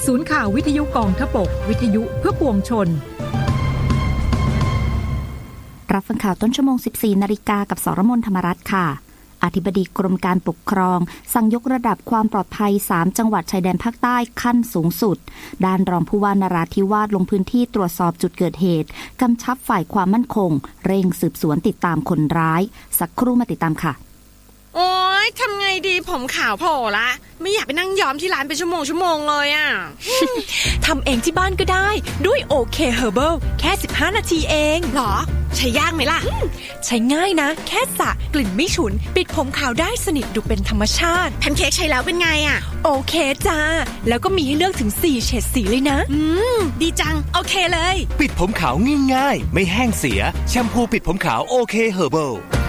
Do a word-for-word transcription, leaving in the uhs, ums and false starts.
ศูนย์ข่าววิทยุกองทพบกวิทยุเพื่อปวงชนรับฟังข่าวต้นชั่วโมง สิบสี่นาฬิกา กับสรมน ธรรมรัตน์ค่ะอธิบดีกรมการปกครองสั่งยกระดับความปลอดภัยสามจังหวัดชายแดนภาคใต้ขั้นสูงสุดด้านรองผู้ว่านราธิวาสลงพื้นที่ตรวจสอบจุดเกิดเหตุกำชับฝ่ายความมั่นคงเร่งสืบสวนติดตามคนร้ายสักครู่มาติดตามค่ะโอ๊ยทำไงดีผมขาวโผล่ละไม่อยากไปนั่งย้อมที่ร้านเป็นชั่วโมงชั่วโมงเลยอ่ะทำเองที่บ้านก็ได้ด้วยโอเคเฮอร์เบิลแค่สิบห้านาทีเองหรอใช้ยากไหมล่ะใช้ง่ายนะแค่สระกลิ่นไม่ฉุนปิดผมขาวได้สนิทดูเป็นธรรมชาติแพนเค้กใช้แล้วเป็นไงอ่ะโอเคจ้าแล้วก็มีให้เลือกถึงสี่เฉดสีเลยนะอืมดีจังโอเคเลยปิดผมขาวง่ายๆไม่แห้งเสียแชมพูปิดผมขาวโอเคเฮอร์เบิล